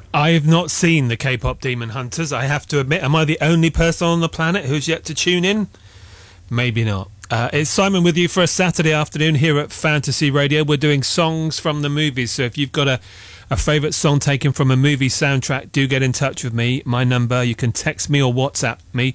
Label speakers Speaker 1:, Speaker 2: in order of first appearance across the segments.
Speaker 1: I've not seen the K-pop Demon Hunters, I have to admit. Am I the only person on the planet who's yet to tune in? Maybe not. It's Simon with you for a Saturday afternoon here at Fantasy Radio. We're doing songs from the movies, so if you've got a favourite song taken from a movie soundtrack, do get in touch with me. My number, you can text me or WhatsApp me,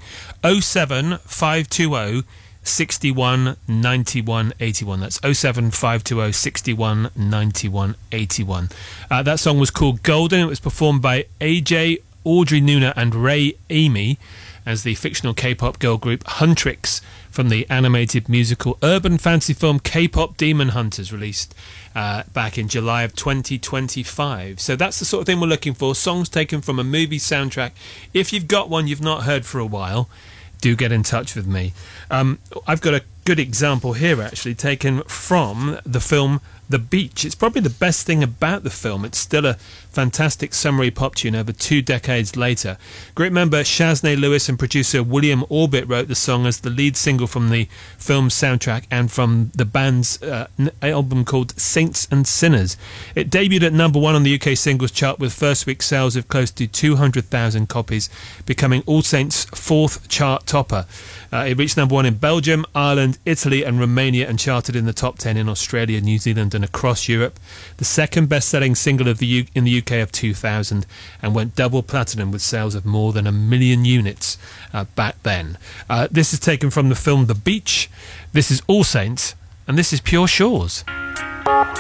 Speaker 1: 07520 61 91 81. That's 07520 61 91 81. That song was called Golden. It was performed by AJ, Audrey Nuna and Ray Amy as the fictional K-pop girl group Huntrix from the animated musical urban fantasy film K-pop Demon Hunters, released back in July of 2025. So that's the sort of thing we're looking for, songs taken from a movie soundtrack. If you've got one you've not heard for a while, do get in touch with me. I've got a good example here, actually, taken from the film The Beach. It's probably the best thing about the film. It's still a fantastic summary pop tune over 2 decades later. Great member Shaznay Lewis and producer William Orbit wrote the song as the lead single from the film's soundtrack and from the band's album called Saints and Sinners. It debuted at number 1 on the UK singles chart with first week sales of close to 200,000 copies, becoming All Saints' 4th chart topper. It reached number 1 in Belgium, Ireland, Italy and Romania, and charted in the top 10 in Australia, New Zealand and across Europe. The second best-selling single in the UK of 2000, and went double platinum with sales of more than 1 million units back then. This is taken from the film The Beach. This is All Saints, and this is Pure Shores.